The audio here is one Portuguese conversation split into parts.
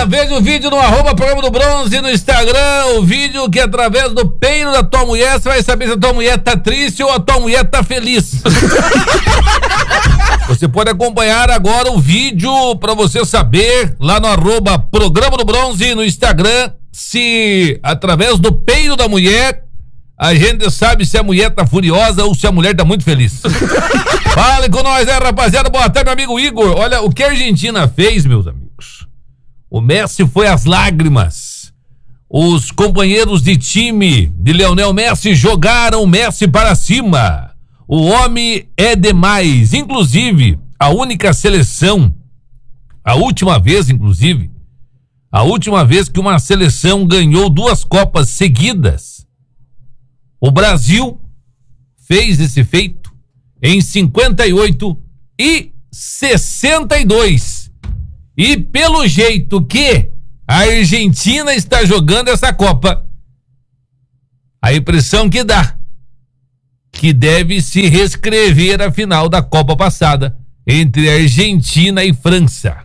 veja o vídeo no @programa do Bronze no Instagram, o vídeo que através do peito da tua mulher você vai saber se a tua mulher tá triste ou a tua mulher tá feliz. Você pode acompanhar agora o vídeo pra você saber lá no @programa do Bronze no Instagram se através do peito da mulher a gente sabe se a mulher tá furiosa ou se a mulher tá muito feliz. Fale com nós, rapaziada. Boa tarde, meu amigo Igor. Olha, o que a Argentina fez, meus amigos. O Messi foi às lágrimas. Os companheiros de time de Lionel Messi jogaram o Messi para cima. O homem é demais. Inclusive, a única seleção, a última vez que uma seleção ganhou 2 Copas seguidas, o Brasil fez esse feito em 58 e 62. E pelo jeito que a Argentina está jogando essa Copa, a impressão que dá que deve se reescrever a final da Copa passada entre Argentina e França.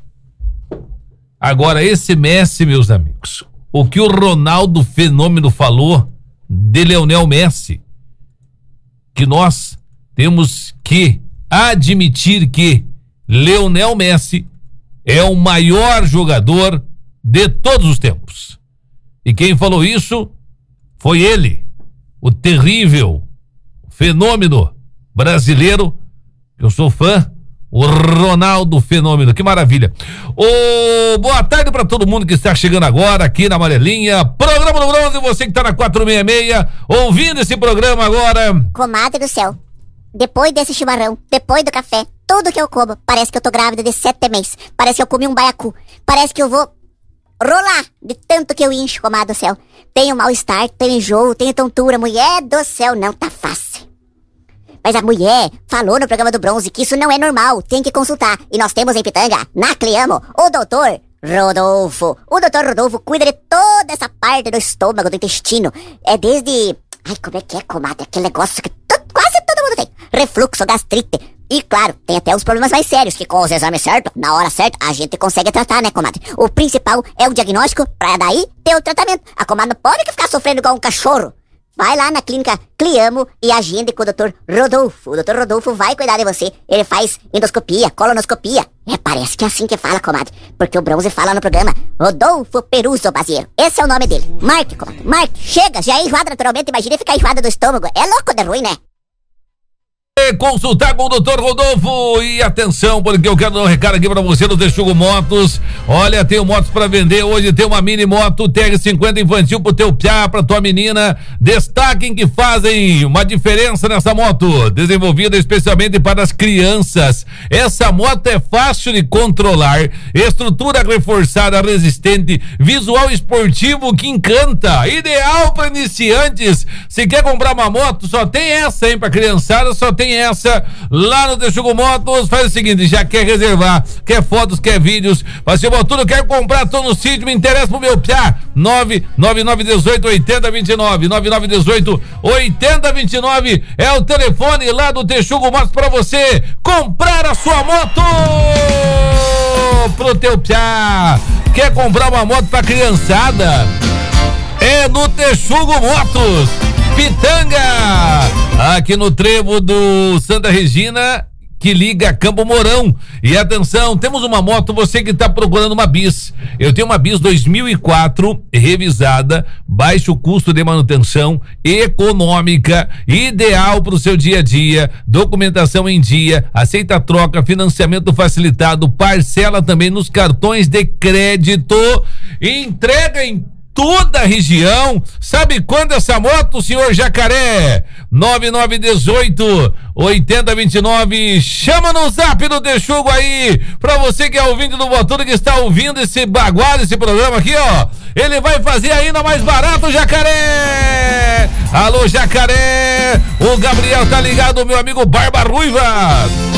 Agora, esse Messi, meus amigos, o que o Ronaldo Fenômeno falou de Lionel Messi, que nós temos que admitir que Lionel Messi é o maior jogador de todos os tempos. E quem falou isso foi ele, o terrível fenômeno brasileiro, que eu sou fã, o Ronaldo Fenômeno. Que maravilha. Boa tarde para todo mundo que está chegando agora aqui na Amarelinha, Programa do Bronze, você que está na 466, ouvindo esse programa agora. Comadre do céu, depois desse chimarrão, depois do café, tudo que eu como, parece que eu tô grávida de 7 meses, parece que eu comi um baiacu, parece que eu vou rolar de tanto que eu encho, comadre do céu. Tenho mal-estar, tenho enjoo, tenho tontura, mulher do céu, não tá fácil. Mas a mulher falou no Programa do Bronze que isso não é normal, tem que consultar. E nós temos em Pitanga, na Cliamo, o doutor Rodolfo. O doutor Rodolfo cuida de toda essa parte do estômago, do intestino. É desde... Ai, como é que é, comadre? Aquele negócio que quase todo mundo tem. Refluxo, gastrite. E, claro, tem até os problemas mais sérios, que com os exames certos, na hora certa, a gente consegue tratar, né, comadre? O principal é o diagnóstico, pra daí ter o tratamento. A comadre não pode ficar sofrendo igual um cachorro. Vai lá na clínica Cliamo e agende com o Dr. Rodolfo. O Dr. Rodolfo vai cuidar de você. Ele faz endoscopia, colonoscopia. Parece que é assim que fala, comadre. Porque o Bronze fala no programa Rodolfo Peruso Baziero. Esse é o nome dele. Marque, comadre. Marque. Chega, já é enjoado naturalmente. Imagina ficar enjoado do estômago. É louco de ruim, né? Consultar com o Dr. Rodolfo. E atenção, porque eu quero dar um recado aqui pra você no Texugo Motos. Olha, tenho motos pra vender. Hoje tem uma mini moto TR50 infantil pro teu piá, pra tua menina. Destaquem que fazem uma diferença nessa moto, desenvolvida especialmente para as crianças. Essa moto é fácil de controlar, estrutura reforçada, resistente, visual esportivo que encanta, ideal para iniciantes. Se quer comprar uma moto, só tem essa, hein, pra criançada, só tem essa lá no Texugo Motos. Faz o seguinte, já quer reservar, quer fotos, quer vídeos, vai ser bom tudo, quer comprar, tô no sítio, me interessa pro meu piá, 99918-8029, 9918-8029 é o telefone lá do Texugo Motos pra você comprar a sua moto pro teu piá. Quer comprar uma moto pra criançada? É no Texugo Motos, Pitanga, aqui no trevo do Santa Regina, que liga a Campo Mourão. E atenção, temos uma moto, você que está procurando uma bis. Eu tenho uma bis 2004, revisada, baixo custo de manutenção, econômica, ideal para o seu dia a dia, documentação em dia, aceita troca, financiamento facilitado, parcela também nos cartões de crédito, entrega em toda a região. Sabe quando essa moto, senhor Jacaré? 9918-8029. Chama no zap do Texugo aí, pra você que é ouvinte do Motor, que está ouvindo esse bagual, esse programa aqui, ó. Ele vai fazer ainda mais barato, Jacaré. Alô, Jacaré. O Gabriel tá ligado, meu amigo Barba Ruiva.